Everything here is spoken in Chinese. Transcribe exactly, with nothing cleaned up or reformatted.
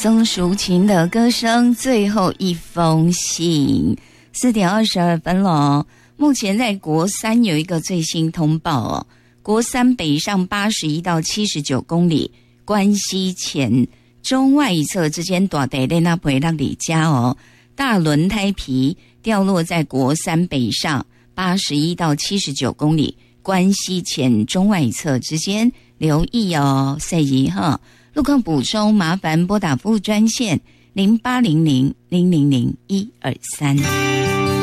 曾淑琴的歌声，最后一封信，四点二十二分了。目前在国三有一个最新通报哦，国三北上八十一到七十九公里，关西前中外一侧之间大地在那不会让你家哦，大轮胎皮掉落在国三北上八十一到七十九公里，关西前中外一侧之间留意哦，赛仪哈。路况补充，麻烦拨打服务专线零八零零零零零一二三。